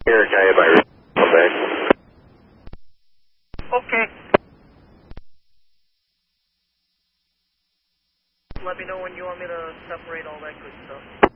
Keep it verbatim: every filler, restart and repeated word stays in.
Here, can I have my back? Okay. Let me know when you want me to separate all that good stuff.